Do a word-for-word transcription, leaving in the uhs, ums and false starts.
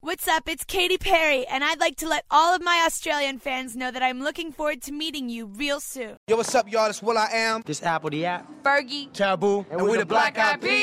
What's up? It's Katy Perry, and I'd like to let all of my Australian fans know that I'm looking forward to meeting you real soon. Yo, what's up, y'all? It's Will I Am. This Apple the app. Fergie. Taboo. And, and we the Black Eyed Peas.